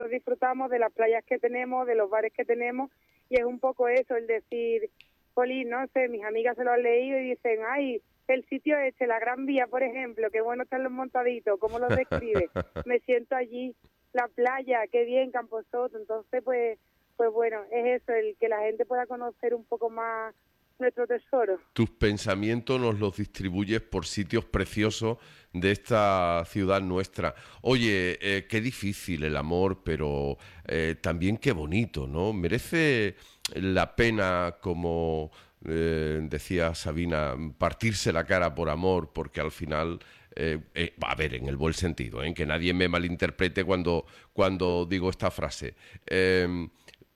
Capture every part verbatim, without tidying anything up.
nosotros disfrutamos de las playas que tenemos, de los bares que tenemos, y es un poco eso, el decir, Jolín, no sé, mis amigas se lo han leído y dicen, ay, el sitio este, la Gran Vía, por ejemplo, qué bueno están los montaditos, cómo los describe, me siento allí, la playa, qué bien, Camposoto. Entonces, pues, pues bueno, es eso, el que la gente pueda conocer un poco más nuestro tesoro. Tus pensamientos nos los distribuyes por sitios preciosos de esta ciudad nuestra. Oye, eh, qué difícil el amor, pero eh, también qué bonito, ¿no? Merece la pena, como eh, decía Sabina, partirse la cara por amor, porque al final... Eh, eh, a ver, en el buen sentido, ¿eh? Que nadie me malinterprete cuando, cuando digo esta frase. Eh,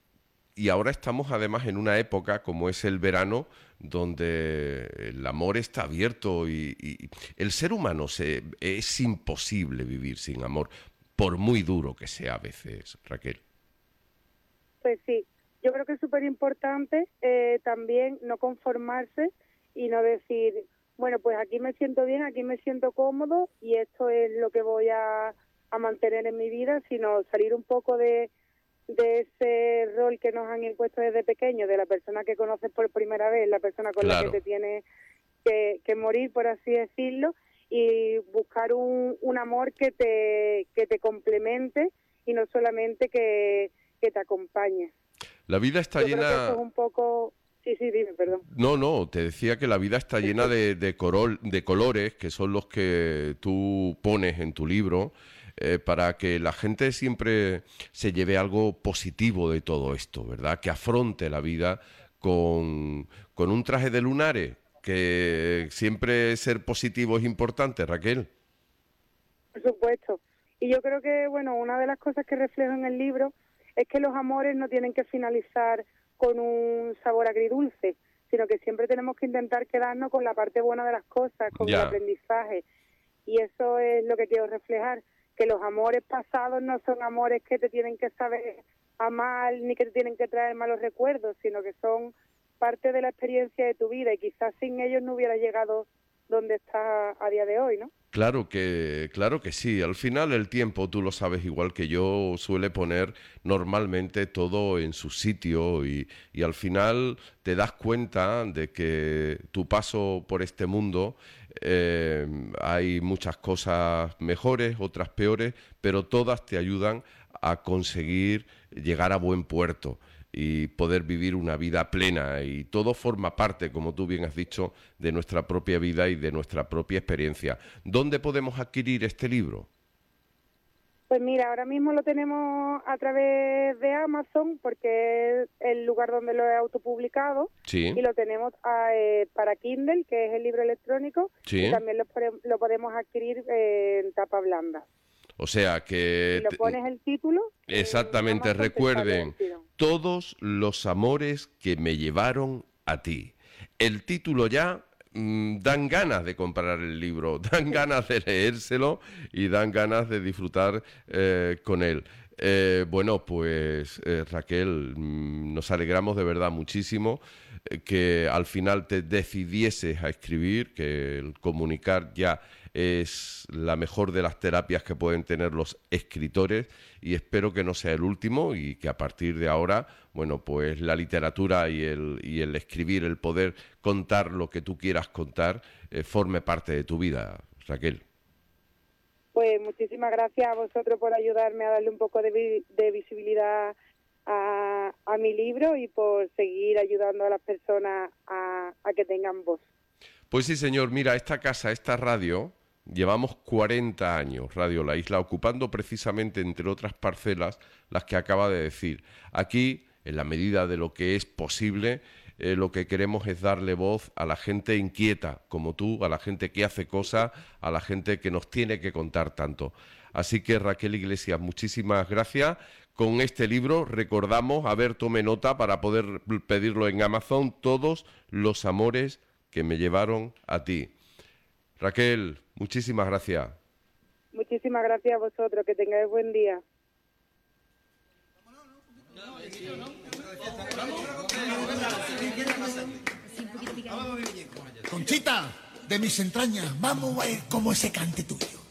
y ahora estamos además en una época como es el verano, donde el amor está abierto y, y el ser humano se, es imposible vivir sin amor, por muy duro que sea a veces, Raquel. Pues sí, yo creo que es súper importante eh, también no conformarse y no decir, bueno, pues aquí me siento bien, aquí me siento cómodo y esto es lo que voy a, a mantener en mi vida, sino salir un poco de, de ese rol que nos han impuesto desde pequeño, de la persona que conoces por primera vez, la persona con Claro. la que te tienes que, que morir, por así decirlo, y buscar un, un amor que te, que te complemente y no solamente que, que te acompañe. La vida está Yo llena... creo que eso es un poco... Sí, sí, dime, perdón. No, no, te decía que la vida está llena de, de, corol, de colores, que son los que tú pones en tu libro, eh, para que la gente siempre se lleve algo positivo de todo esto, ¿verdad? Que afronte la vida con, con un traje de lunares, que siempre ser positivo es importante, Raquel. Por supuesto. Y yo creo que, bueno, una de las cosas que reflejo en el libro es que los amores no tienen que finalizar con un sabor agridulce, sino que siempre tenemos que intentar quedarnos con la parte buena de las cosas, con Ya. el aprendizaje. Y eso es lo que quiero reflejar, que los amores pasados no son amores que te tienen que saber amar ni que te tienen que traer malos recuerdos, sino que son parte de la experiencia de tu vida y quizás sin ellos no hubieras llegado donde estás a día de hoy, ¿no? Claro que, claro que sí. Al final el tiempo, tú lo sabes igual que yo, suele poner normalmente todo en su sitio y, y al final te das cuenta de que tu paso por este mundo eh, hay muchas cosas mejores, otras peores, pero todas te ayudan a conseguir llegar a buen puerto y poder vivir una vida plena, y todo forma parte, como tú bien has dicho, de nuestra propia vida y de nuestra propia experiencia. ¿Dónde podemos adquirir este libro? Pues mira, ahora mismo lo tenemos a través de Amazon porque es el lugar donde lo he autopublicado. Sí. Y lo tenemos eh, para Kindle, que es el libro electrónico, Sí. y también lo, lo podemos adquirir eh, en tapa blanda. O sea que... Si lo pones el título... Exactamente, eh, recuerden, Todos los amores que me llevaron a ti. El título ya mmm, dan ganas de comprar el libro, dan ganas de leérselo y dan ganas de disfrutar eh, con él. Eh, bueno, pues eh, Raquel, mmm, nos alegramos de verdad muchísimo eh, que al final te decidieses a escribir, que el comunicar ya es la mejor de las terapias que pueden tener los escritores, y espero que no sea el último y que a partir de ahora, bueno, pues la literatura y el, y el escribir, el poder contar lo que tú quieras contar, eh, forme parte de tu vida, Raquel. Pues muchísimas gracias a vosotros por ayudarme a darle un poco de, vi de visibilidad a, a mi libro y por seguir ayudando a las personas a, a que tengan voz. Pues sí, señor, mira, esta casa, esta radio... Llevamos cuarenta años, Radio La Isla, ocupando precisamente, entre otras parcelas, las que acaba de decir. Aquí, en la medida de lo que es posible, eh, lo que queremos es darle voz a la gente inquieta, como tú, a la gente que hace cosas, a la gente que nos tiene que contar tanto. Así que, Raquel Iglesias, muchísimas gracias. Con este libro, recordamos, a ver, tome nota para poder pedirlo en Amazon, Todos los amores que me llevaron a ti. Raquel, muchísimas gracias. Muchísimas gracias a vosotros, que tengáis buen día. Conchita, de mis entrañas, vamos a ver cómo ese cante tuyo.